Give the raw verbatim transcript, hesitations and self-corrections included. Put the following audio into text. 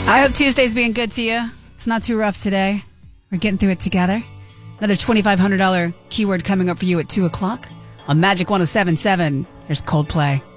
I hope Tuesday's being good to you. It's not too rough today. We're getting through it together. Another twenty-five hundred dollars keyword coming up for you at two o'clock on Magic one oh seven point seven. Here's Coldplay.